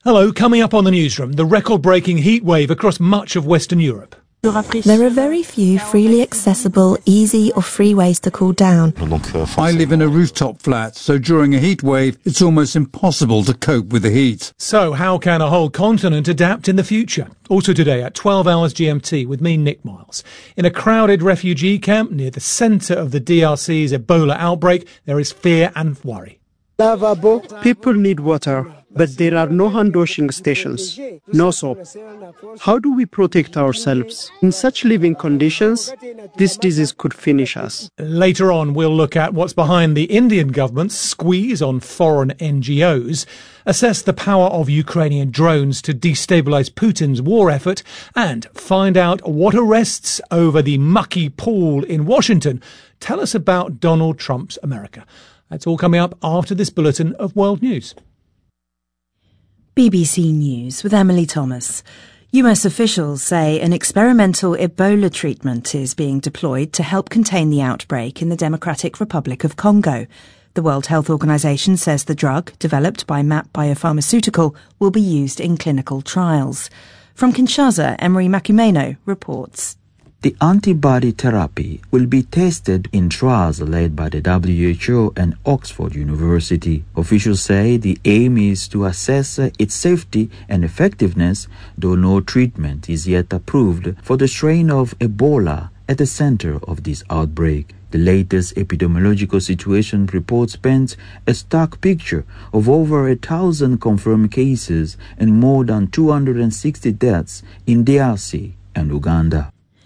Hello, coming up on the newsroom, the record-breaking heat wave across much of Western Europe. There are very few freely accessible, easy or free ways to cool down. I live in a rooftop flat, so during a heat wave, it's almost impossible to cope with the heat. So how can a whole continent adapt in the future? Also today at 12 hours GMT with me, Nick Miles. In a crowded refugee camp near the centre of the DRC's Ebola outbreak, there is fear and worry. People need water, but there are no hand-washing stations, no soap. How do we protect ourselves? In such living conditions, this disease could finish us. Later on, we'll look at what's behind the Indian government's squeeze on foreign NGOs, assess the power of Ukrainian drones to destabilise Putin's war effort, and find out what arrests over the mucky pool in Washington tell us about Donald Trump's America. That's all coming up after this bulletin of world news. BBC News with Emily Thomas. US officials say an experimental Ebola treatment is being deployed to help contain the outbreak in the Democratic Republic of Congo. The World Health Organization says the drug, developed by MAP Biopharmaceutical, will be used in clinical trials. From Kinshasa, Emery Makumeno reports. The antibody therapy will be tested in trials led by the WHO and Oxford University. Officials say the aim is to assess its safety and effectiveness, though no treatment is yet approved for the strain of Ebola at the center of this outbreak. The latest epidemiological situation reports paint a stark picture of over 1,000 confirmed cases and more than 260 deaths in DRC and Uganda.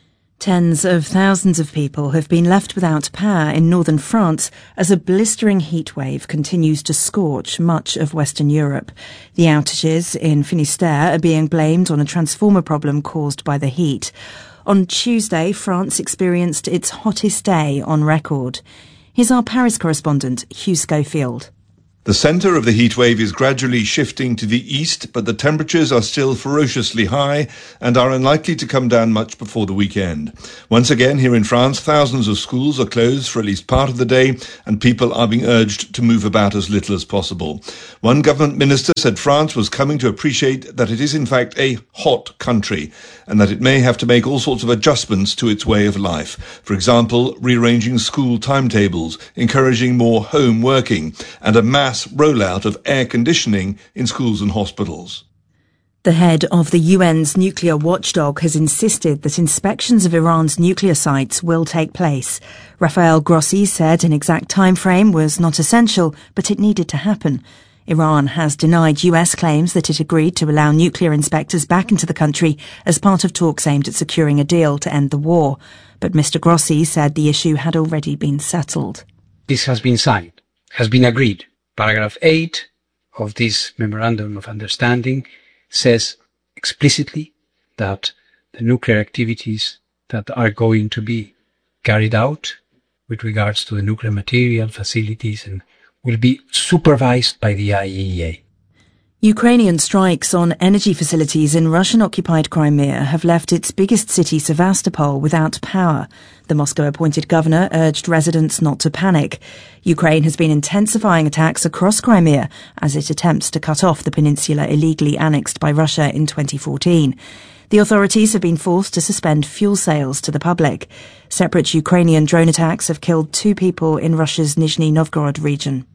Tens of thousands of people have been left without power in northern France as a blistering heatwave continues to scorch much of Western Europe. The outages in Finistère are being blamed on a transformer problem caused by the heat. On Tuesday, France experienced its hottest day on record. Here's our Paris correspondent, Hugh Schofield. The centre of the heatwave is gradually shifting to the east, but the temperatures are still ferociously high and are unlikely to come down much before the weekend. Once again, here in France, thousands of schools are closed for at least part of the day, and people are being urged to move about as little as possible. One government minister said France was coming to appreciate that it is in fact a hot country, and that it may have to make all sorts of adjustments to its way of life. For example, rearranging school timetables, encouraging more home working, and a mass rollout of air conditioning in schools and hospitals. The head of the UN's nuclear watchdog has insisted that inspections of Iran's nuclear sites will take place. Rafael Grossi said an exact time frame was not essential, but it needed to happen. Iran has denied US claims that it agreed to allow nuclear inspectors back into the country as part of talks aimed at securing a deal to end the war. But Mr. Grossi said the issue had already been settled. This has been signed, has been agreed. Paragraph 8 of this Memorandum of Understanding says explicitly that the nuclear activities that are going to be carried out with regards to the nuclear material facilities and will be supervised by the IAEA. Ukrainian strikes on energy facilities in Russian-occupied Crimea have left its biggest city, Sevastopol, without power. The Moscow-appointed governor urged residents not to panic. Ukraine has been intensifying attacks across Crimea as it attempts to cut off the peninsula illegally annexed by Russia in 2014. The authorities have been forced to suspend fuel sales to the public. Separate Ukrainian drone attacks have killed 2 people in Russia's Nizhny Novgorod region.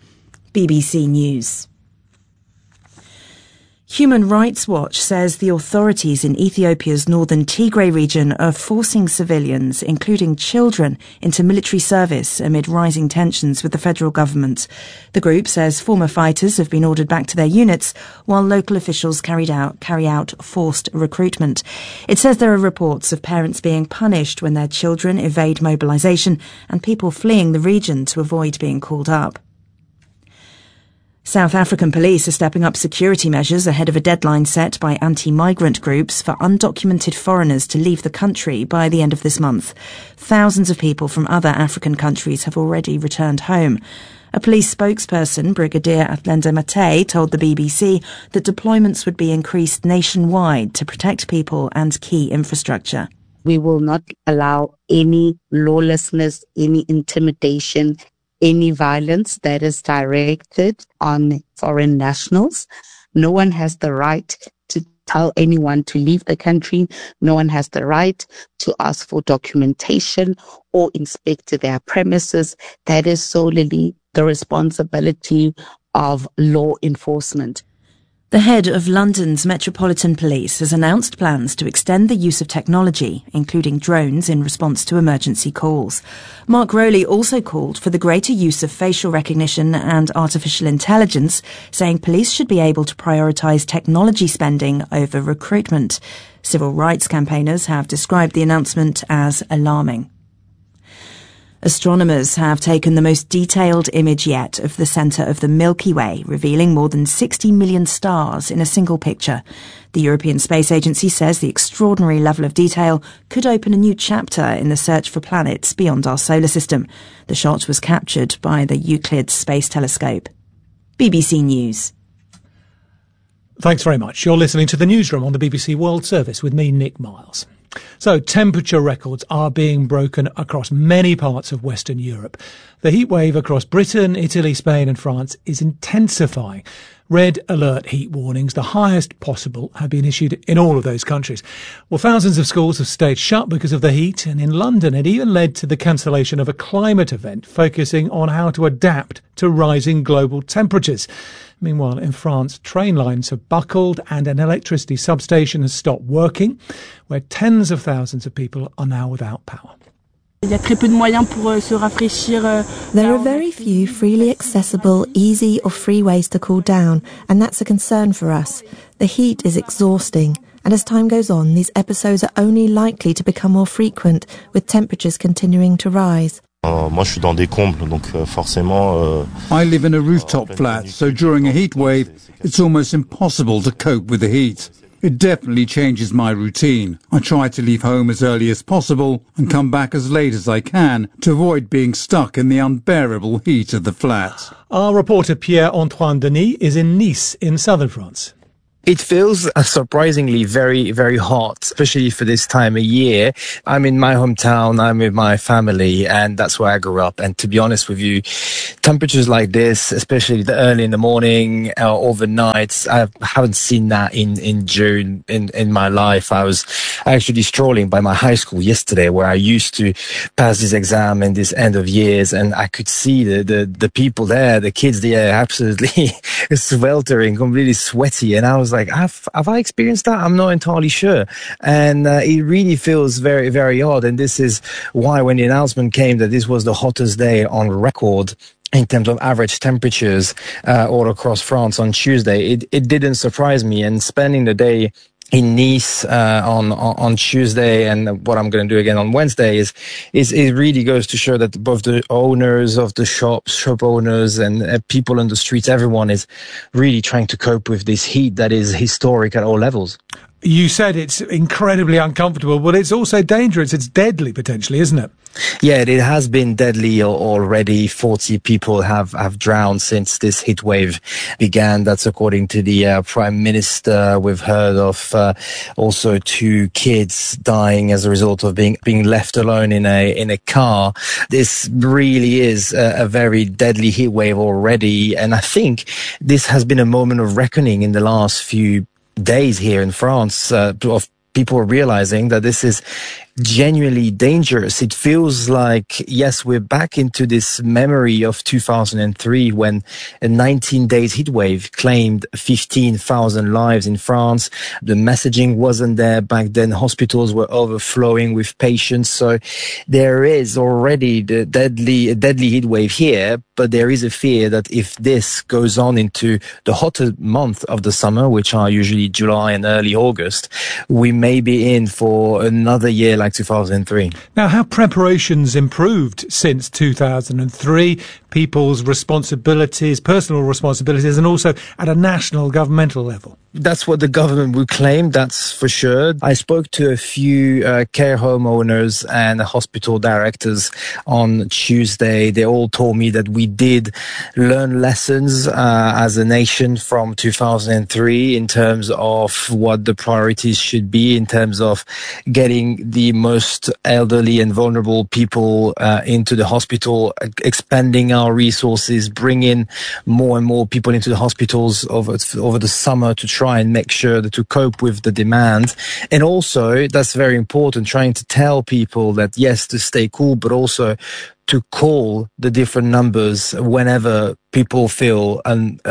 BBC News. Human Rights Watch says the authorities in Ethiopia's northern Tigray region are forcing civilians, including children, into military service amid rising tensions with the federal government. The group says former fighters have been ordered back to their units, while local officials carry out forced recruitment. It says there are reports of parents being punished when their children evade mobilization and people fleeing the region to avoid being called up. South African police are stepping up security measures ahead of a deadline set by anti-migrant groups for undocumented foreigners to leave the country by the end of this month. Thousands of people from other African countries have already returned home. A police spokesperson, Brigadier Athlenda Matei, told the BBC that deployments would be increased nationwide to protect people and key infrastructure. We will not allow any lawlessness, any intimidation, any violence that is directed on foreign nationals. No one has the right to tell anyone to leave the country. No one has the right to ask for documentation or inspect their premises. That is solely the responsibility of law enforcement. The head of London's Metropolitan Police has announced plans to extend the use of technology, including drones, in response to emergency calls. Mark Rowley also called for the greater use of facial recognition and artificial intelligence, saying police should be able to prioritise technology spending over recruitment. Civil rights campaigners have described the announcement as alarming. Astronomers have taken the most detailed image yet of the centre of the Milky Way, revealing more than 60 million stars in a single picture. The European Space Agency says the extraordinary level of detail could open a new chapter in the search for planets beyond our solar system. The shot was captured by the Euclid Space Telescope. BBC News. Thanks very much. You're listening to the Newsroom on the BBC World Service with me, Nick Miles. So, temperature records are being broken across many parts of Western Europe. The heatwave across Britain, Italy, Spain and France is intensifying. Red alert heat warnings, the highest possible, have been issued in all of those countries. Well, thousands of schools have stayed shut because of the heat, and in London it even led to the cancellation of a climate event focusing on how to adapt to rising global temperatures. Meanwhile, in France, train lines have buckled and an electricity substation has stopped working, where tens of thousands of people are now without power. There are very few freely accessible, easy or free ways to cool down, and that's a concern for us. The heat is exhausting, and as time goes on, these episodes are only likely to become more frequent, with temperatures continuing to rise. I live in a rooftop flat, so during a heat wave, it's almost impossible to cope with the heat. It definitely changes my routine. I try to leave home as early as possible and come back as late as I can to avoid being stuck in the unbearable heat of the flat. Our reporter Pierre-Antoine Denis is in Nice in southern France. It feels surprisingly very, very hot, especially for this time of year. I'm in my hometown, I'm with my family, and that's where I grew up. And to be honest with you, temperatures like this, especially early in the morning or overnight, I haven't seen that in June in my life. I was actually strolling by my high school yesterday where I used to pass this exam and this end of years, and I could see the people there, the kids there, absolutely sweltering, completely sweaty. And I was like, have I experienced that? I'm not entirely sure. And it really feels very, very odd. And this is why when the announcement came that this was the hottest day on record in terms of average temperatures all across France on Tuesday, it didn't surprise me. And spending the day in Nice on Tuesday and what I'm going to do again on Wednesday is it really goes to show that both the owners of the shop owners and people on the streets, everyone is really trying to cope with this heat that is historic at all levels. You said it's incredibly uncomfortable, but it's also dangerous. It's deadly potentially, isn't it? Yeah, it has been deadly already. 40 people have drowned since this heat wave began. That's according to the Prime Minister. We've heard of also 2 kids dying as a result of being left alone in a car. This really is a very deadly heat wave already, and I think this has been a moment of reckoning in the last few days here in France of people realizing that this is genuinely dangerous. It feels like, yes, we're back into this memory of 2003 when a 19 days heat wave claimed 15,000 lives in France. The messaging wasn't there back then. Hospitals were overflowing with patients. So there is already the deadly heat wave here, but there is a fear that if this goes on into the hotter month of the summer, which are usually July and early August, we may be in for another year like 2003. Now, have preparations improved since 2003? People's responsibilities, personal responsibilities, and also at a national governmental level? That's what the government would claim, that's for sure. I spoke to a few care home owners and hospital directors on Tuesday. They all told me that we did learn lessons as a nation from 2003 in terms of what the priorities should be, in terms of getting the most elderly and vulnerable people into the hospital, expanding our resources, bringing more and more people into the hospitals over the summer to try and make sure that to cope with the demand. And also, that's very important, trying to tell people that yes, to stay cool, but also to call the different numbers whenever people feel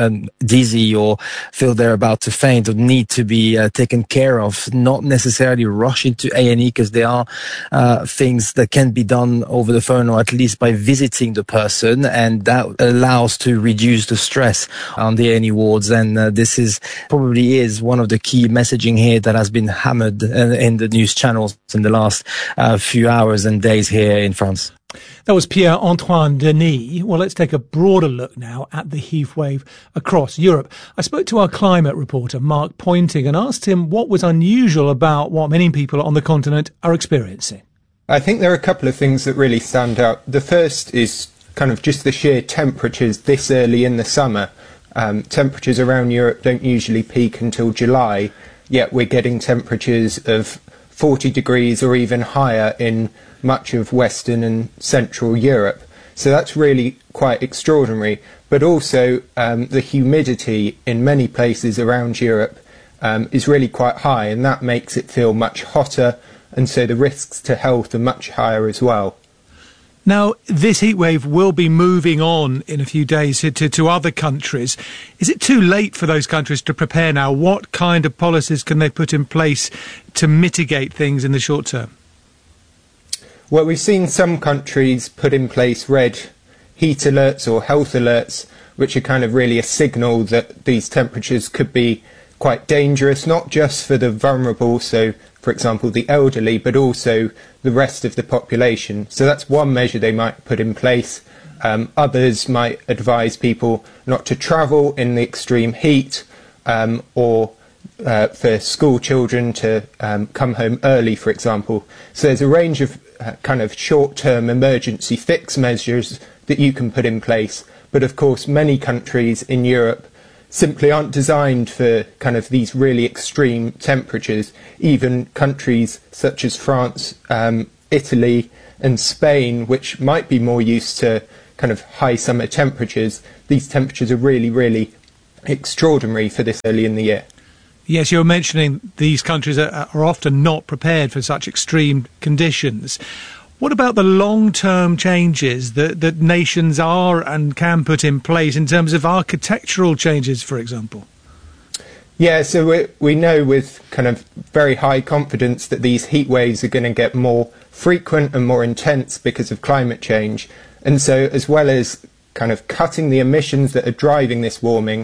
dizzy or feel they're about to faint or need to be taken care of, not necessarily rush into A&E, because there are things that can be done over the phone or at least by visiting the person, and that allows to reduce the stress on the A&E wards. And this is probably one of the key messaging here that has been hammered in the news channels in the last few hours and days here in France. That was Pierre-Antoine Denis. Well, let's take a broader look now at the heat wave across Europe. I spoke to our climate reporter, Mark Pointing, and asked him what was unusual about what many people on the continent are experiencing. I think there are a couple of things that really stand out. The first is kind of just the sheer temperatures this early in the summer. Temperatures around Europe don't usually peak until July, yet we're getting temperatures of 40 degrees or even higher in much of Western and Central Europe. So that's really quite extraordinary. But also the humidity in many places around Europe is really quite high, and that makes it feel much hotter, and so the risks to health are much higher as well. Now, this heatwave will be moving on in a few days to other countries. Is it too late for those countries to prepare now? What kind of policies can they put in place to mitigate things in the short term? Well, we've seen some countries put in place red heat alerts or health alerts, which are kind of really a signal that these temperatures could be quite dangerous, not just for the vulnerable, so for example the elderly, but also the rest of the population. So that's one measure they might put in place. Others might advise people not to travel in the extreme heat, or for school children to come home early, for example. So there's a range of kind of short-term emergency fix measures that you can put in place. But of course, many countries in Europe simply aren't designed for kind of these really extreme temperatures. Even countries such as France, Italy and Spain, which might be more used to kind of high summer temperatures, these temperatures are really, really extraordinary for this early in the year. Yes, you're mentioning these countries are often not prepared for such extreme conditions. What about the long-term changes that nations are and can put in place in terms of architectural changes, for example? Yeah, so we know with kind of very high confidence that these heat waves are going to get more frequent and more intense because of climate change. And so as well as kind of cutting the emissions that are driving this warming,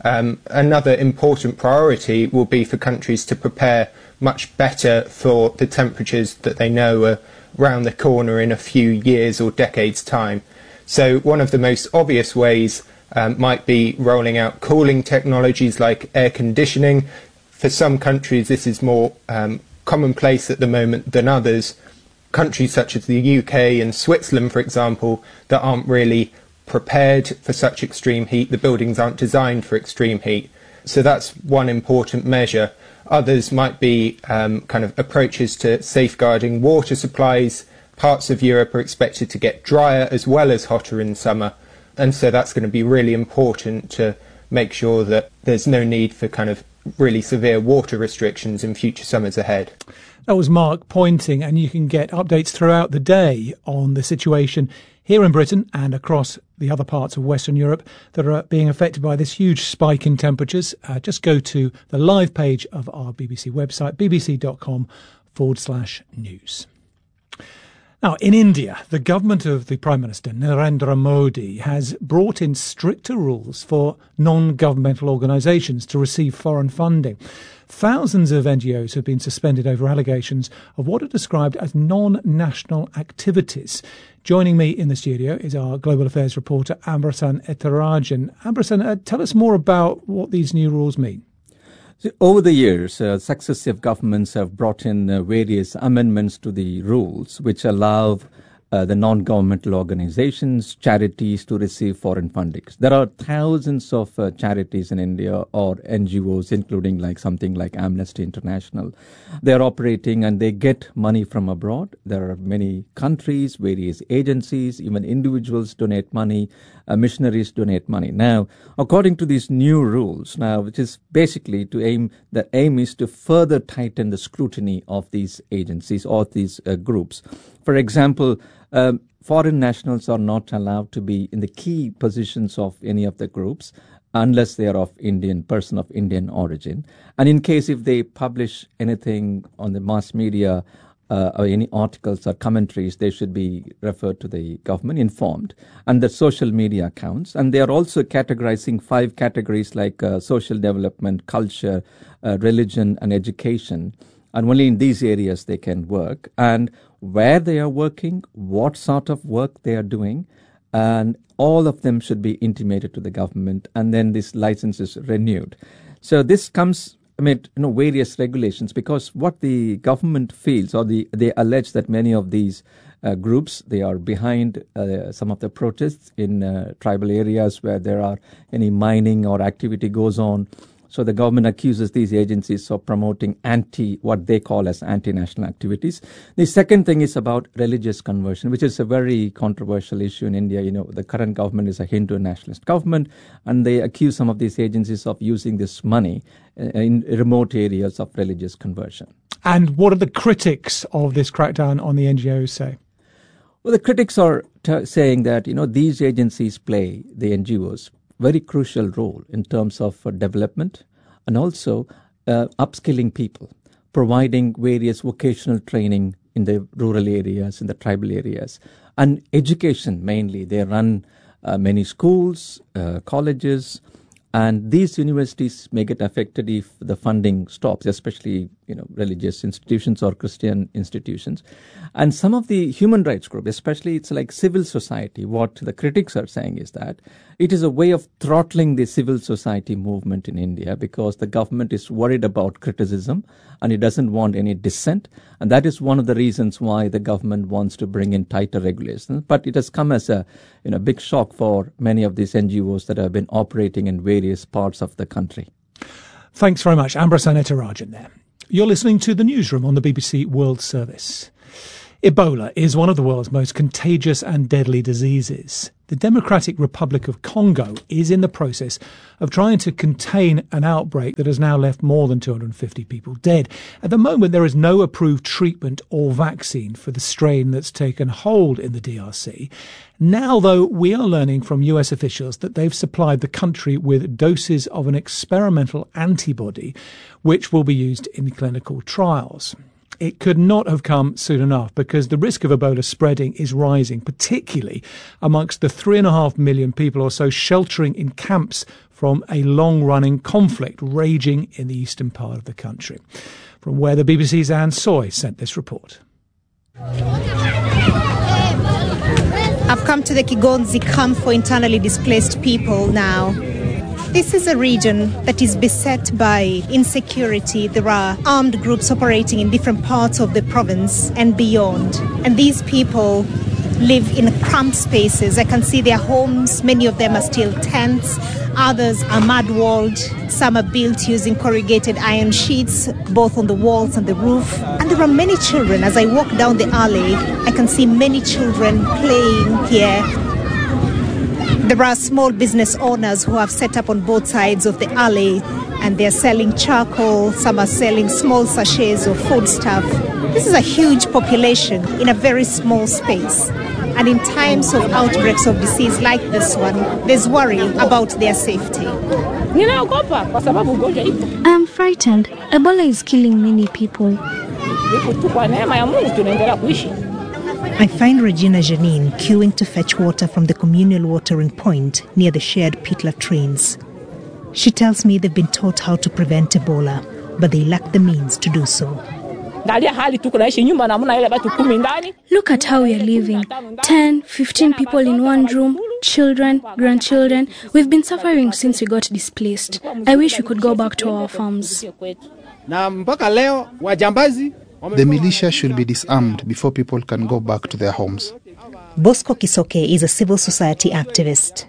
another important priority will be for countries to prepare much better for the temperatures that they know are round the corner in a few years or decades' time. So one of the most obvious ways might be rolling out cooling technologies like air conditioning. For some countries this is more commonplace at the moment than others. Countries such as the UK and Switzerland, for example, that aren't really prepared for such extreme heat. The buildings aren't designed for extreme heat. So that's one important measure. Others might be kind of approaches to safeguarding water supplies. Parts of Europe are expected to get drier as well as hotter in summer. And so that's going to be really important to make sure that there's no need for kind of really severe water restrictions in future summers ahead. That was Mark Pointing, and you can get updates throughout the day on the situation here in Britain and across the other parts of Western Europe that are being affected by this huge spike in temperatures. Just go to the live page of our BBC website, bbc.com/news. Now, in India, the government of the Prime Minister, Narendra Modi, has brought in stricter rules for non-governmental organisations to receive foreign funding. Thousands of NGOs have been suspended over allegations of what are described as non-national activities. Joining me in the studio is our Global Affairs reporter, Ambersan Ethirajan. Ambersan, tell us more about what these new rules mean. Over the years, successive governments have brought in various amendments to the rules which allow the non-governmental organizations, charities to receive foreign funding. There are thousands of charities in India or NGOs, including something like Amnesty International. They are operating and they get money from abroad. There are many countries, various agencies, even individuals donate money, missionaries donate money. Now, according to these new rules, which is basically the aim is to further tighten the scrutiny of these agencies or these groups. For example, foreign nationals are not allowed to be in the key positions of any of the groups unless they are of person of Indian origin. And in case if they publish anything on the mass media or any articles or commentaries, they should be referred to the government, informed, and the social media accounts. And they are also categorizing 5 categories like social development, culture, religion, and education. And only in these areas they can work, and where they are working, what sort of work they are doing, and all of them should be intimated to the government, and then this license is renewed. So this comes amid various regulations, because what the government feels, or they allege that many of these groups, they are behind some of the protests in tribal areas where there are any mining or activity goes on. So the government accuses these agencies of promoting what they call as anti-national activities. The second thing is about religious conversion, which is a very controversial issue in India. The current government is a Hindu nationalist government, and they accuse some of these agencies of using this money in remote areas of religious conversion. And what are the critics of this crackdown on the NGOs say? Well, the critics are saying that, these agencies play, the NGOs, very crucial role in terms of development and also upskilling people, providing various vocational training in the rural areas, in the tribal areas, and education mainly. They run many schools, colleges, and these universities may get affected if the funding stops, especially religious institutions or Christian institutions. And some of the human rights groups, especially it's like civil society, what the critics are saying is that it is a way of throttling the civil society movement in India, because the government is worried about criticism and it doesn't want any dissent. And that is one of the reasons why the government wants to bring in tighter regulations. But it has come as a big shock for many of these NGOs that have been operating in various parts of the country. Thanks very much, Ambrosana Tarajan there. You're listening to The Newsroom on the BBC World Service. Ebola is one of the world's most contagious and deadly diseases. The Democratic Republic of Congo is in the process of trying to contain an outbreak that has now left more than 250 people dead. At the moment, there is no approved treatment or vaccine for the strain that's taken hold in the DRC. Now, though, we are learning from US officials that they've supplied the country with doses of an experimental antibody, which will be used in clinical trials. It could not have come soon enough, because the risk of Ebola spreading is rising, particularly amongst the 3.5 million people or so sheltering in camps from a long-running conflict raging in the eastern part of the country. From where the BBC's Anne Soy sent this report. I've come to the Kigonzi camp for internally displaced people now. This is a region that is beset by insecurity. There are armed groups operating in different parts of the province and beyond. And these people live in cramped spaces. I can see their homes. Many of them are still tents. Others are mud-walled. Some are built using corrugated iron sheets, both on the walls and the roof. And there are many children. As I walk down the alley, I can see many children playing here. There are small business owners who have set up on both sides of the alley, and they're selling charcoal. Some are selling small sachets of foodstuff. This is a huge population in a very small space. And in times of outbreaks of disease like this one, there's worry about their safety. I'm frightened. Ebola is killing many people. I find Regina Janine queuing to fetch water from the communal watering point near the shared pit latrines. She tells me they've been taught how to prevent Ebola, but they lack the means to do so. Look at how we are living. 10, 15 people in one room. children, grandchildren. We've been suffering since we got displaced. I wish we could go back to our farms. The militia should be disarmed before people can go back to their homes. Bosco Kisoke is a civil society activist.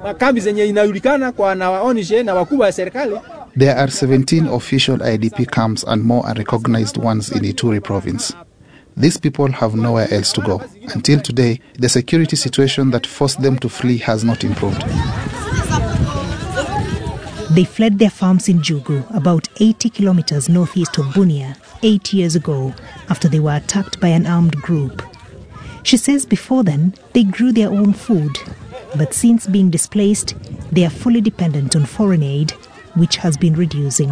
There are 17 official IDP camps and more unrecognized ones in Ituri province. These people have nowhere else to go. Until today, the security situation that forced them to flee has not improved. They fled their farms in Jugu, about 80 kilometers northeast of Bunia, 8 years ago, after they were attacked by an armed group. She says before then, they grew their own food. But since being displaced, they are fully dependent on foreign aid, which has been reducing.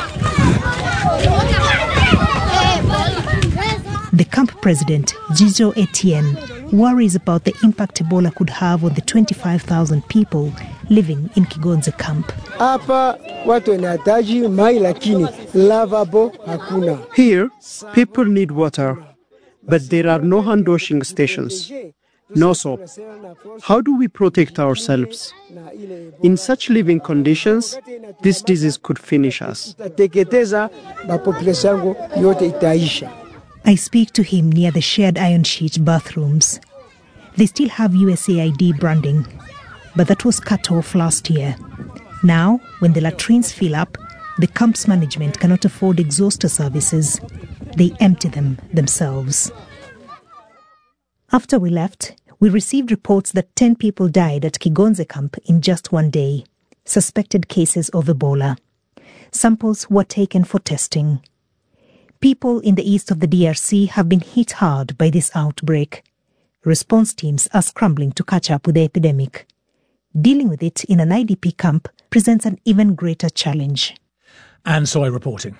The camp president, Jizo Etienne, worries about the impact Ebola could have on the 25,000 people living in Kigonze camp. Here, people need water, but there are no hand-washing stations, no soap. How do we protect ourselves? In such living conditions, this disease could finish us. I speak to him near the shared iron sheet bathrooms. They still have USAID branding, but that was cut off last year. Now, when the latrines fill up, the camp's management cannot afford exhauster services. They empty them themselves. After we left, we received reports that 10 people died at Kigonze camp in just one day, suspected cases of Ebola. Samples were taken for testing. People in the east of the DRC have been hit hard by this outbreak. Response teams are scrambling to catch up with the epidemic. Dealing with it in an IDP camp presents an even greater challenge. And Soy reporting.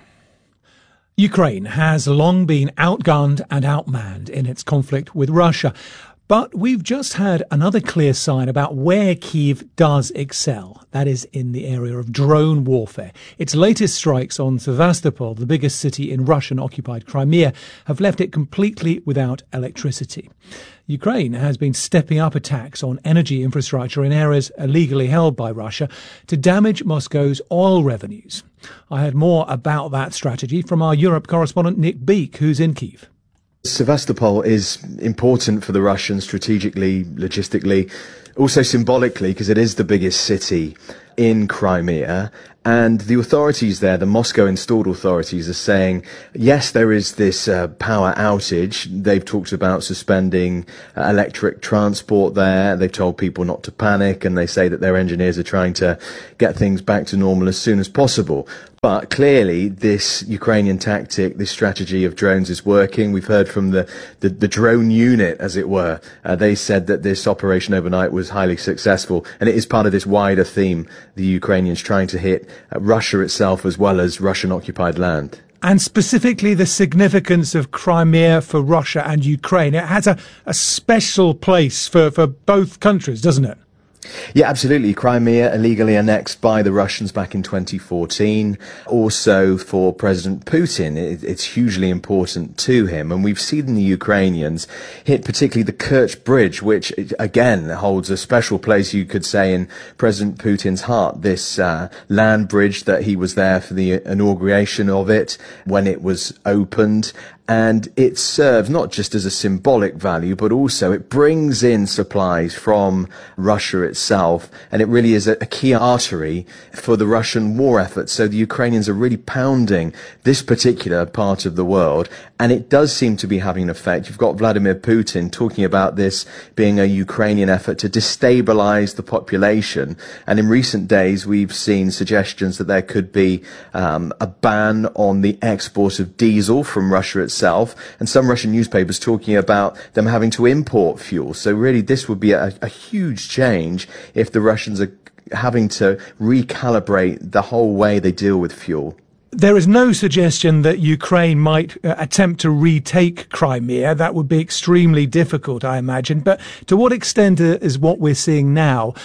Ukraine has long been outgunned and outmanned in its conflict with Russia. But we've just had another clear sign about where Kyiv does excel. That is in the area of drone warfare. Its latest strikes on Sevastopol, the biggest city in Russian-occupied Crimea, have left it completely without electricity. Ukraine has been stepping up attacks on energy infrastructure in areas illegally held by Russia to damage Moscow's oil revenues. I heard more about that strategy from our Europe correspondent Nick Beake, who's in Kyiv. Sevastopol is important for the Russians strategically, logistically, also symbolically, because it is the biggest city in Crimea. And the authorities there, the Moscow-installed authorities, are saying, yes, there is this power outage. They've talked about suspending electric transport there. They've told people not to panic, and they say that their engineers are trying to get things back to normal as soon as possible. But clearly, this Ukrainian tactic, this strategy of drones is working. We've heard from the drone unit, as it were. They said that this operation overnight was highly successful, and it is part of this wider theme, the Ukrainians trying to hit Russia itself as well as Russian-occupied land. And specifically the significance of Crimea for Russia and Ukraine. It has a special place for both countries, doesn't it? Yeah, absolutely. Crimea illegally annexed by the Russians back in 2014. Also for President Putin, it's hugely important to him. And we've seen the Ukrainians hit particularly the Kerch Bridge, which again holds a special place, you could say, in President Putin's heart. This land bridge that he was there for the inauguration of it when it was opened. And it serves not just as a symbolic value, but also it brings in supplies from Russia itself. And it really is a key artery for the Russian war effort. So the Ukrainians are really pounding this particular part of the world. And it does seem to be having an effect. You've got Vladimir Putin talking about this being a Ukrainian effort to destabilize the population. And in recent days, we've seen suggestions that there could be a ban on the export of diesel from Russia itself, and some Russian newspapers talking about them having to import fuel. So really this would be a huge change if the Russians are having to recalibrate the whole way they deal with fuel. There is no suggestion that Ukraine might attempt to retake Crimea. That would be extremely difficult, I imagine. But to what extent is what we're seeing now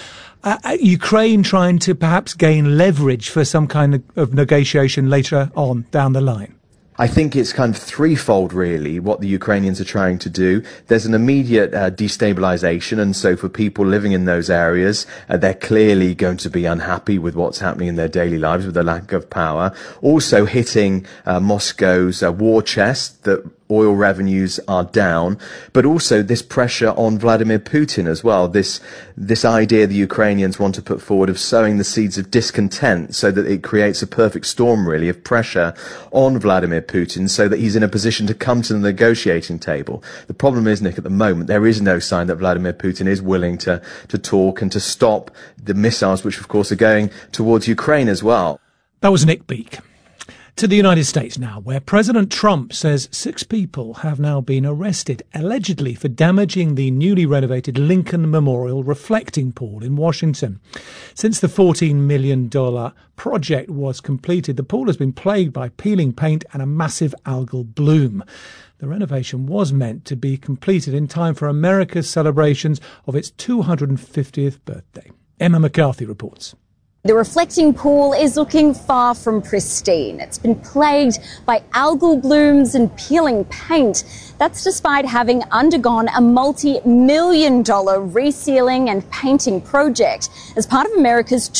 Ukraine trying to perhaps gain leverage for some kind of negotiation later on down the line? I think it's kind of threefold, really, what the Ukrainians are trying to do. There's an immediate destabilization, and so for people living in those areas, they're clearly going to be unhappy with what's happening in their daily lives, with the lack of power. Also hitting Moscow's war chest, that oil revenues are down, but also this pressure on Vladimir Putin as well. This idea the Ukrainians want to put forward of sowing the seeds of discontent so that it creates a perfect storm, really, of pressure on Vladimir Putin so that he's in a position to come to the negotiating table. The problem is, Nick, at the moment, there is no sign that Vladimir Putin is willing to talk and to stop the missiles, which of course are going towards Ukraine as well. That was Nick Beake. To the United States now, where President Trump says 6 people have now been arrested, allegedly for damaging the newly renovated Lincoln Memorial Reflecting Pool in Washington. Since the $14 million project was completed, the pool has been plagued by peeling paint and a massive algal bloom. The renovation was meant to be completed in time for America's celebrations of its 250th birthday. Emma McCarthy reports. The reflecting pool is looking far from pristine. It's been plagued by algal blooms and peeling paint. That's despite having undergone a multi-million-dollar resealing and painting project as part of America's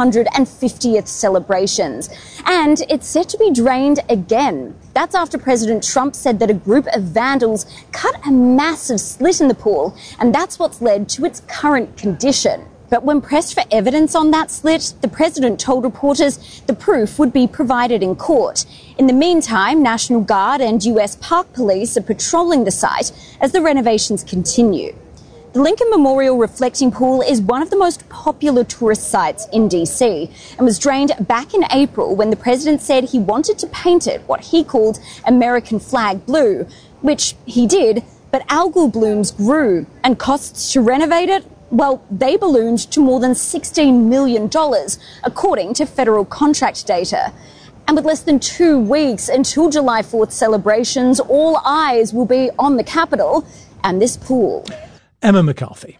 250th celebrations. And it's set to be drained again. That's after President Trump said that a group of vandals cut a massive slit in the pool, and that's what's led to its current condition. But when pressed for evidence on that slit, the president told reporters the proof would be provided in court. In the meantime, National Guard and US Park Police are patrolling the site as the renovations continue. The Lincoln Memorial Reflecting Pool is one of the most popular tourist sites in DC and was drained back in April when the president said he wanted to paint it what he called American flag blue, which he did, but algal blooms grew and costs to renovate it, well, they ballooned to more than $16 million, according to federal contract data. And with less than 2 weeks until July 4th celebrations, all eyes will be on the Capitol and this pool. Emma McCarthy.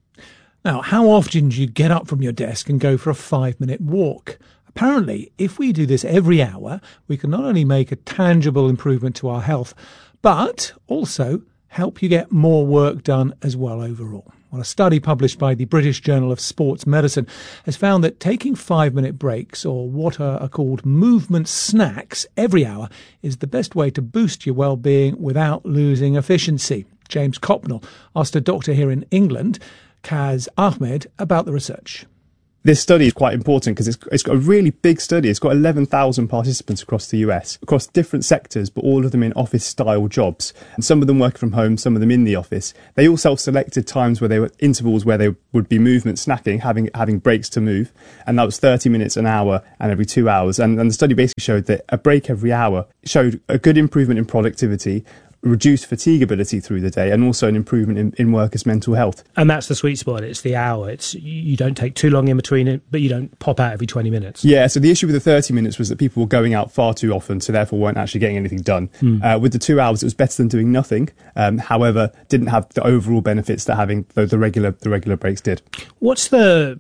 Now, how often do you get up from your desk and go for a 5-minute walk? Apparently, if we do this every hour, we can not only make a tangible improvement to our health, but also help you get more work done as well overall. Well, a study published by the British Journal of Sports Medicine has found that taking 5-minute breaks, or what are called movement snacks, every hour is the best way to boost your well-being without losing efficiency. James Copnell asked a doctor here in England, Kaz Ahmed, about the research. This study is quite important because it's got a really big study. It's got 11,000 participants across the US, across different sectors, but all of them in office-style jobs. And some of them working from home, some of them in the office. They all self-selected times where they were intervals where they would be movement snacking, having breaks to move. And that was 30 minutes an hour and every 2 hours. And the study basically showed that a break every hour showed a good improvement in productivity, reduced fatigability through the day, and also an improvement in workers' mental health. And that's the sweet spot. It's the hour. You don't take too long in between it, but you don't pop out every 20 minutes. Yeah, so the issue with the 30 minutes was that people were going out far too often, so therefore weren't actually getting anything done. With the 2 hours, it was better than doing nothing, however, didn't have the overall benefits that having the regular breaks did. What's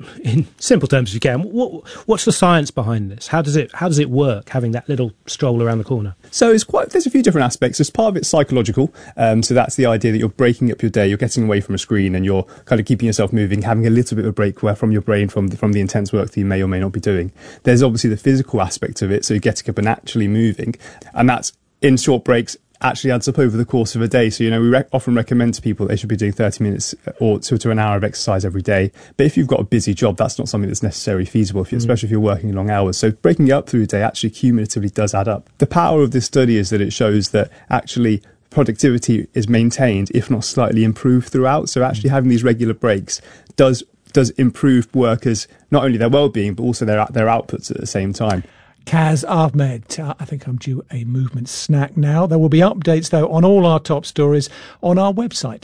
in simple terms if you can, what's the science behind this? How does it work, having that little stroll around the corner? So there's a few different aspects. There's part of it's psychological. So that's the idea that you're breaking up your day, you're getting away from a screen, and you're kind of keeping yourself moving, having a little bit of a break from your brain from the intense work that you may or may not be doing. There's obviously the physical aspect of it, so you're getting up and actually moving, and that's in short breaks actually adds up over the course of a day. So, we often recommend to people they should be doing 30 minutes or to an hour of exercise every day. But if you've got a busy job, that's not something that's necessarily feasible, especially if you're working long hours. So breaking it up through the day actually cumulatively does add up. The power of this study is that it shows that actually productivity is maintained, if not slightly improved throughout. So actually having these regular breaks does improve workers, not only their well-being, but also their outputs at the same time. Kaz Ahmed, I think I'm due a movement snack now. There will be updates, though, on all our top stories on our website,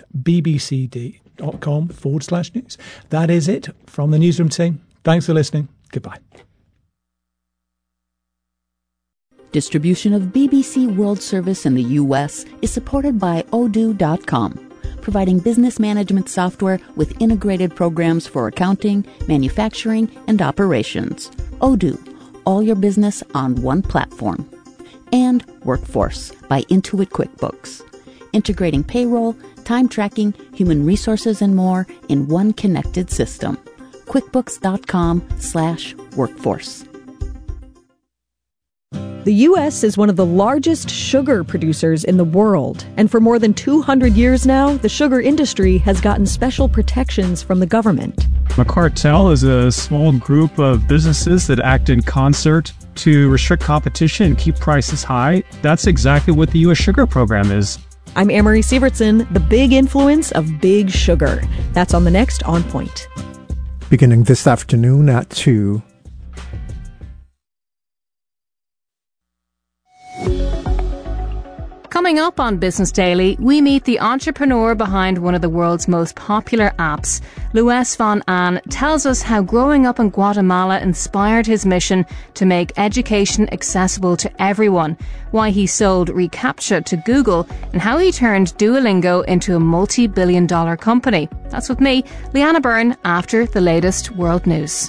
bbcd.com/news. That is it from the newsroom team. Thanks for listening. Goodbye. Distribution of BBC World Service in the U.S. is supported by Odoo.com, providing business management software with integrated programs for accounting, manufacturing, and operations. Odoo, all your business on one platform. and Workforce by Intuit QuickBooks, integrating payroll, time tracking, human resources, and more in one connected system. QuickBooks.com/workforce. The U.S. is one of the largest sugar producers in the world, and for more than 200 years now, the sugar industry has gotten special protections from the government. A cartel is a small group of businesses that act in concert to restrict competition and keep prices high. That's exactly what the U.S. sugar program is. I'm Amory Sievertson, the big influence of big sugar. That's on the next On Point. Beginning this afternoon at 2. Coming up on Business Daily, we meet the entrepreneur behind one of the world's most popular apps. Luis van Aan tells us how growing up in Guatemala inspired his mission to make education accessible to everyone, why he sold reCAPTCHA to Google, and how he turned Duolingo into a multi-billion-dollar company. That's with me, Leanna Byrne, after the latest world news.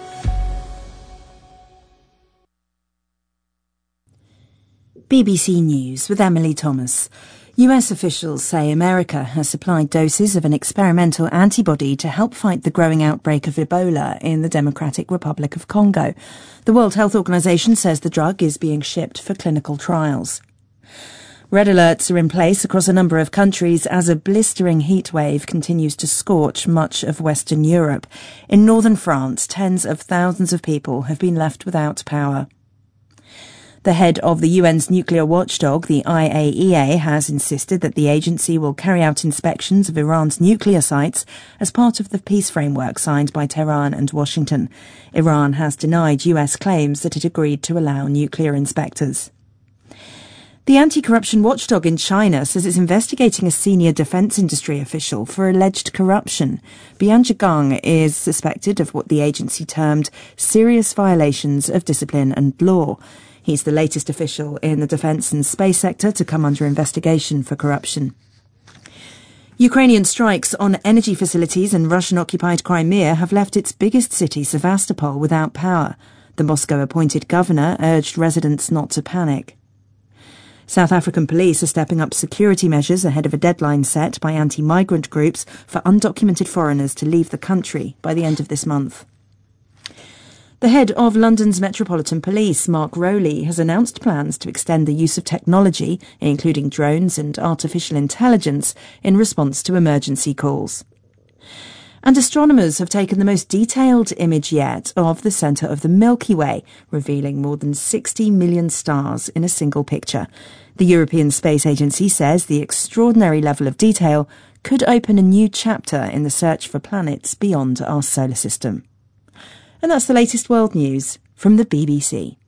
BBC News with Emily Thomas. US officials say America has supplied doses of an experimental antibody to help fight the growing outbreak of Ebola in the Democratic Republic of Congo. The World Health Organization says the drug is being shipped for clinical trials. Red alerts are in place across a number of countries as a blistering heat wave continues to scorch much of Western Europe. In northern France, tens of thousands of people have been left without power. The head of the UN's nuclear watchdog, the IAEA, has insisted that the agency will carry out inspections of Iran's nuclear sites as part of the peace framework signed by Tehran and Washington. Iran has denied US claims that it agreed to allow nuclear inspectors. The anti-corruption watchdog in China says it's investigating a senior defense industry official for alleged corruption. Bian Zhigang is suspected of what the agency termed serious violations of discipline and law. He's the latest official in the defence and space sector to come under investigation for corruption. Ukrainian strikes on energy facilities in Russian-occupied Crimea have left its biggest city, Sevastopol, without power. The Moscow-appointed governor urged residents not to panic. South African police are stepping up security measures ahead of a deadline set by anti-migrant groups for undocumented foreigners to leave the country by the end of this month. The head of London's Metropolitan Police, Mark Rowley, has announced plans to extend the use of technology, including drones and artificial intelligence, in response to emergency calls. And astronomers have taken the most detailed image yet of the centre of the Milky Way, revealing more than 60 million stars in a single picture. The European Space Agency says the extraordinary level of detail could open a new chapter in the search for planets beyond our solar system. And that's the latest world news from the BBC.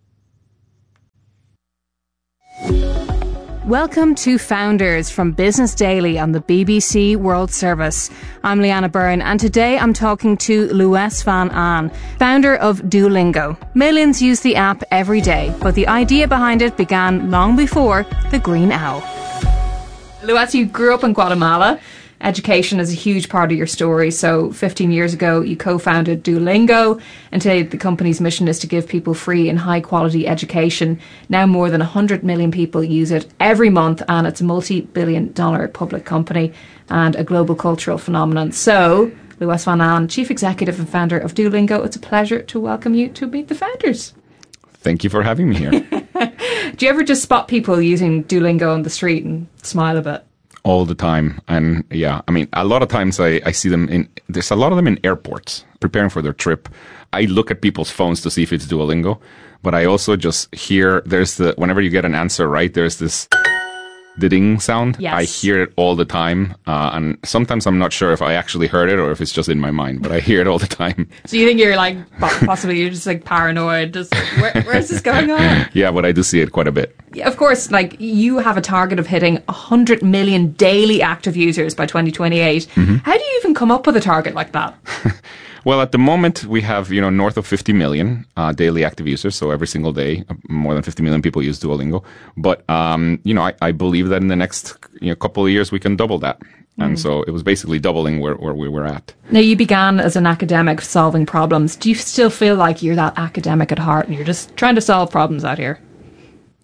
Welcome to Founders from Business Daily on the BBC World Service. I'm Leanna Byrne, and today I'm talking to Luis van Aan, founder of Duolingo. Millions use the app every day, but the idea behind it began long before the Green Owl. Luis, you grew up in Guatemala. Education is a huge part of your story. So 15 years ago, you co-founded Duolingo, and today the company's mission is to give people free and high quality education. Now more than 100 million people use it every month, and it's a multi-billion-dollar public company and a global cultural phenomenon. So, Luis van Aan, Chief Executive and founder of Duolingo, it's a pleasure to welcome you to Meet the Founders. Thank you for having me here. Do you ever just spot people using Duolingo on the street and smile a bit? All the time. And yeah, I mean, a lot of times I see them there's a lot of them in airports preparing for their trip. I look at people's phones to see if it's Duolingo, but I also just hear whenever you get an answer right, there's this the ding sound. Yes. I hear it all the time. And sometimes I'm not sure if I actually heard it or if it's just in my mind, but I hear it all the time. So you think you're like, possibly you're just like paranoid, just where's this going on? Yeah, but I do see it quite a bit. Yeah, of course, like you have a target of hitting 100 million daily active users by 2028. Mm-hmm. How do you even come up with a target like that? Well, at the moment, we have, north of 50 million daily active users. So every single day, more than 50 million people use Duolingo. But, I believe that in the next couple of years, we can double that. And so it was basically doubling where we were at. Now, you began as an academic solving problems. Do you still feel like you're that academic at heart and you're just trying to solve problems out here?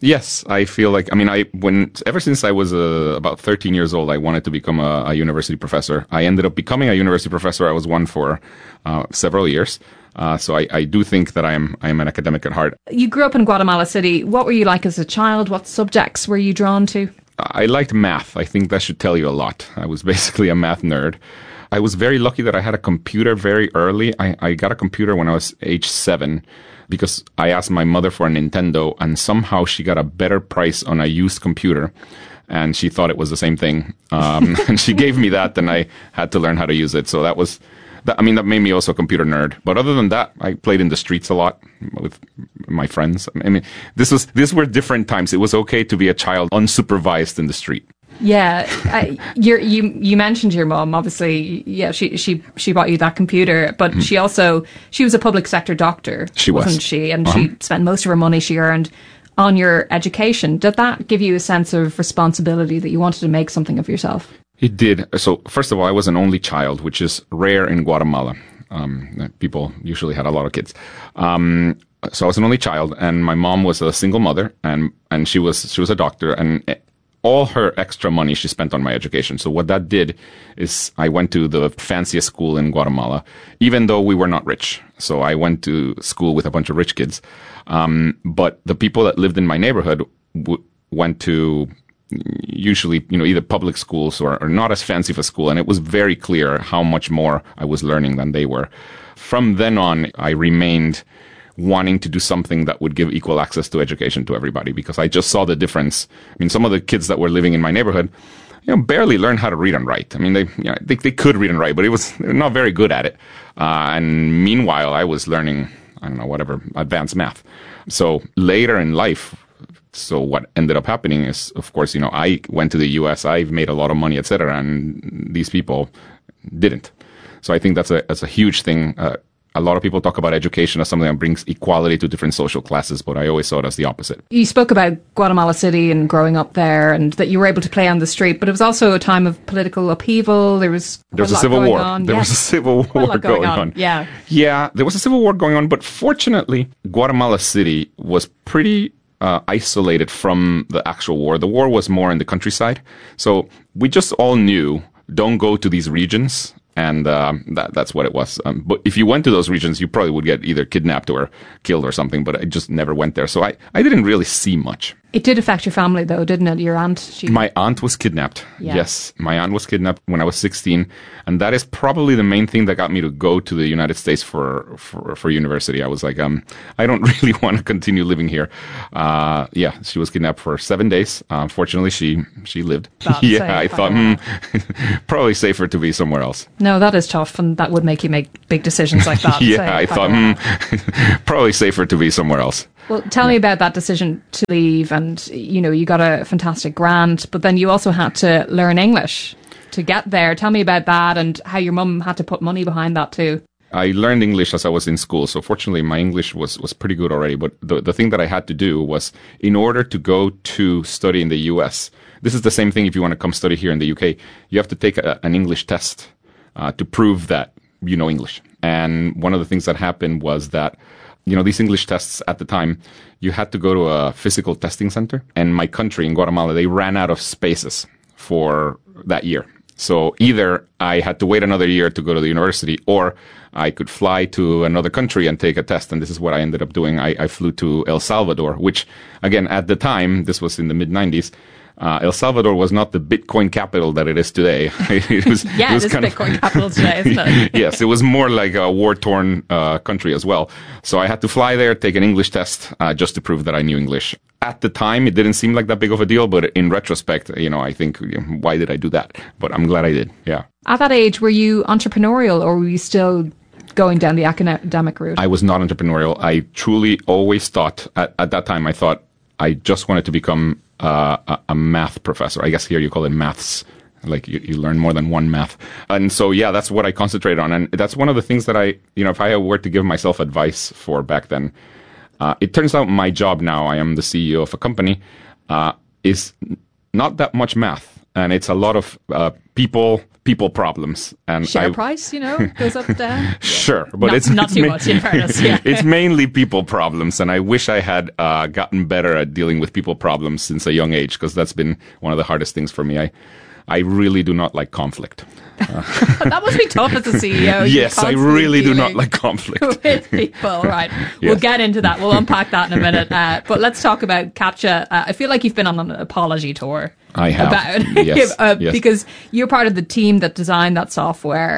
Yes, I feel like, ever since I was about 13 years old, I wanted to become a university professor. I ended up becoming a university professor. I was one for several years. So I do think that I am an academic at heart. You grew up in Guatemala City. What were you like as a child? What subjects were you drawn to? I liked math. I think that should tell you a lot. I was basically a math nerd. I was very lucky that I had a computer very early. I got a computer when I was age 7. Because I asked my mother for a Nintendo, and somehow she got a better price on a used computer, and she thought it was the same thing. And she gave me that, and I had to learn how to use it. So that made me also a computer nerd. But other than that, I played in the streets a lot with my friends. These were different times. It was okay to be a child unsupervised in the street. Yeah, you mentioned your mum. Obviously, yeah, she bought you that computer, but she was a public sector doctor, wasn't she? And she spent most of her money she earned on your education. Did that give you a sense of responsibility that you wanted to make something of yourself? It did. So first of all, I was an only child, which is rare in Guatemala. People usually had a lot of kids. So I was an only child, and my mom was a single mother, and she was a doctor, and all her extra money she spent on my education. So what that did is I went to the fanciest school in Guatemala, even though we were not rich. So I went to school with a bunch of rich kids. But the people that lived in my neighborhood went to usually, either public schools or not as fancy of a school. And it was very clear how much more I was learning than they were. From then on, I remained wanting to do something that would give equal access to education to everybody, because I just saw the difference. Some of the kids that were living in my neighborhood, barely learned how to read and write. They could read and write, but they were not very good at it. And meanwhile, I was learning, advanced math. So later in life, what ended up happening is, of course, I went to the US, I've made a lot of money, etc., and these people didn't. So I think that's a huge thing. A lot of people talk about education as something that brings equality to different social classes, but I always saw it as the opposite. You spoke about Guatemala City and growing up there, and that you were able to play on the street, but it was also a time of political upheaval. There was a civil war. There was a civil war going on. Yeah, there was a civil war going on, but fortunately, Guatemala City was pretty isolated from the actual war. The war was more in the countryside. So we just all knew, don't go to these regions. And that's what it was. But if you went to those regions, you probably would get either kidnapped or killed or something. But I just never went there. So I didn't really see much. It did affect your family, though, didn't it? Your aunt? My aunt was kidnapped. Yeah. Yes, my aunt was kidnapped when I was 16. And that is probably the main thing that got me to go to the United States for university. I was like, I don't really want to continue living here. She was kidnapped for 7 days. Fortunately, she lived. I thought, probably safer to be somewhere else. No, that is tough, and that would make you make big decisions like that. I thought, probably safer to be somewhere else. Well, tell me about that decision to leave, and you got a fantastic grant, but then you also had to learn English to get there. Tell me about that and how your mum had to put money behind that too. I learned English as I was in school, so fortunately my English was pretty good already, but the thing that I had to do was, in order to go to study in the US, this is the same thing if you want to come study here in the UK, you have to take an English test to prove that you know English. And one of the things that happened was that these English tests at the time, you had to go to a physical testing center. And my country, in Guatemala, they ran out of spaces for that year. So either I had to wait another year to go to the university, or I could fly to another country and take a test. And this is what I ended up doing. I flew to El Salvador, which, again, at the time, this was in the mid-90s, El Salvador was not the Bitcoin capital that it is today. It is Bitcoin capital today, isn't it? Yes, it was more like a war-torn country as well. So I had to fly there, take an English test, just to prove that I knew English. At the time, it didn't seem like that big of a deal, but in retrospect, I think, why did I do that? But I'm glad I did, yeah. At that age, were you entrepreneurial, or were you still going down the academic route? I was not entrepreneurial. I truly always thought, at that time, I thought I just wanted to become a math professor. I guess here you call it maths. Like you learn more than one math. And so, that's what I concentrated on. And that's one of the things that if I were to give myself advice for back then, it turns out my job now, I am the CEO of a company, is not that much math. And it's a lot of people people problems. And share price, goes up, down. Sure, but it's not too much in fairness. Yeah. It's mainly people problems, and I wish I had gotten better at dealing with people problems since a young age, because that's been one of the hardest things for me. I really do not like conflict. That must be tough as a CEO. Yes, I really do not like conflict with people. Right, yes. We'll get into that. We'll unpack that in a minute. But let's talk about CAPTCHA. I feel like you've been on an apology tour. I have. About yes. Yes. Because you're part of the team that designed that software.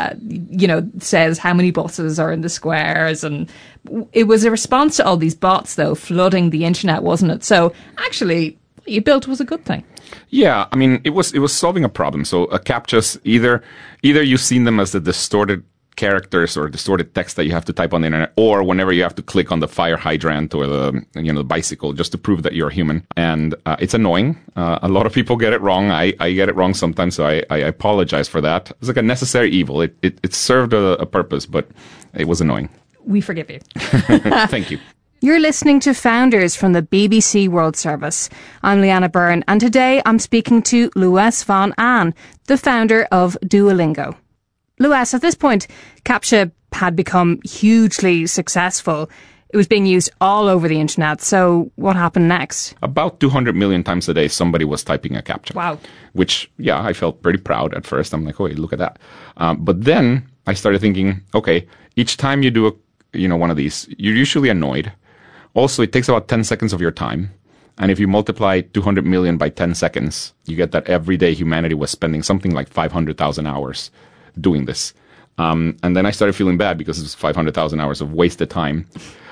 Says how many buses are in the squares, and it was a response to all these bots, though, flooding the internet, wasn't it? So actually, what you built was a good thing. Yeah, I mean, it was solving a problem. So CAPTCHAs, either you've seen them as the distorted characters or distorted text that you have to type on the internet, or whenever you have to click on the fire hydrant or the bicycle just to prove that you're a human. And it's annoying. A lot of people get it wrong. I get it wrong sometimes, so I apologize for that. It's like a necessary evil. It served a purpose, but it was annoying. We forgive you. Thank you. You're listening to Founders from the BBC World Service. I'm Leanna Byrne, and today I'm speaking to Lues van Aan, the founder of Duolingo. Lues, at this point, CAPTCHA had become hugely successful. It was being used all over the internet. So what happened next? About 200 million times a day, somebody was typing a CAPTCHA. Wow. Which, yeah, I felt pretty proud at first. I'm like, oh, look at that. But then I started thinking, okay, each time you do one of these, you're usually annoyed. Also, it takes about 10 seconds of your time. And if you multiply 200 million by 10 seconds, you get that every day humanity was spending something like 500,000 hours doing this. And then I started feeling bad because it's 500,000 hours of wasted time.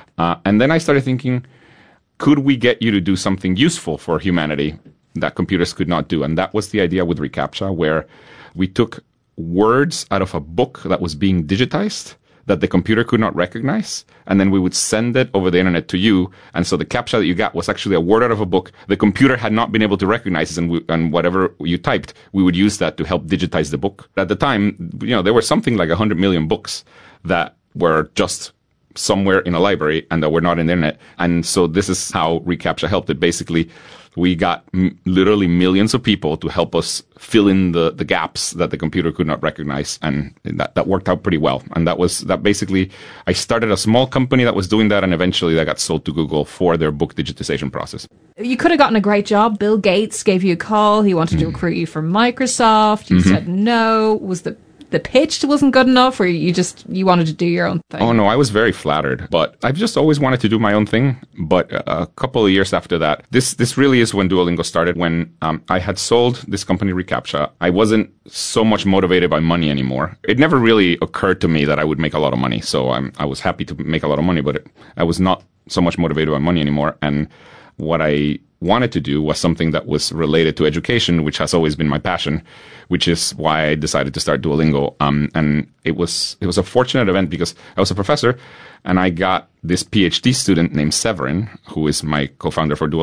And then I started thinking, could we get you to do something useful for humanity that computers could not do? And that was the idea with reCAPTCHA, where we took words out of a book that was being digitized that the computer could not recognize, and then we would send it over the internet to you. And so the CAPTCHA that you got was actually a word out of a book the computer had not been able to recognize, and whatever you typed, we would use that to help digitize the book. At the time, there were something like 100 million books that were just somewhere in a library and that were not in the internet. And so this is how reCAPTCHA helped it. Basically, we got literally millions of people to help us fill in the gaps that the computer could not recognize. And that worked out pretty well. And that basically, I started a small company that was doing that, and eventually that got sold to Google for their book digitization process. You could have gotten a great job. Bill Gates gave you a call. He wanted to recruit you from Microsoft. You said no. Was the pitch wasn't good enough, or you wanted to do your own thing? Oh, no, I was very flattered, but I've just always wanted to do my own thing. But a couple of years after that, this really is when Duolingo started, when I had sold this company, reCAPTCHA. I wasn't so much motivated by money anymore. It never really occurred to me that I would make a lot of money. So I was happy to make a lot of money, but I was not so much motivated by money anymore. And what I wanted to do was something that was related to education, which has always been my passion, which is why I decided to start Duolingo. And it was a fortunate event because I was a professor and I got this PhD student named Severin, who is my co-founder for Duolingo.